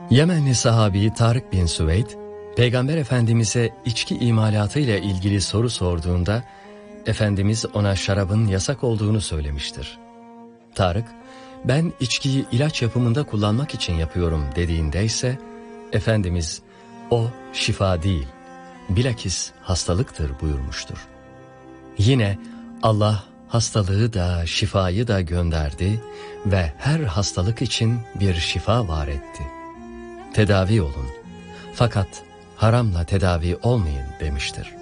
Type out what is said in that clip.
Yemenli sahabi Tarık bin Süveyd, Peygamber Efendimiz'e içki imalatı ile ilgili soru sorduğunda, Efendimiz ona şarabın yasak olduğunu söylemiştir. Tarık, ben içkiyi ilaç yapımında kullanmak için yapıyorum dediğinde ise, Efendimiz, o şifa değil, bilakis hastalıktır buyurmuştur. Yine Allah hastalığı da şifayı da gönderdi ve her hastalık için bir şifa var etti. Tedavi olun, fakat haramla tedavi olmayın demiştir.